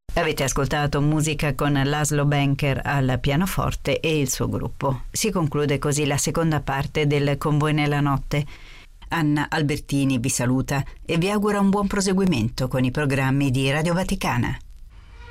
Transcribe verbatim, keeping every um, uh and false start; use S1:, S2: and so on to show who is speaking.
S1: Avete ascoltato musica con Laszlo Benker al pianoforte e il suo gruppo. Si conclude così la seconda parte del Con voi nella notte. Anna Albertini vi saluta e vi augura un buon proseguimento con i programmi di Radio Vaticana.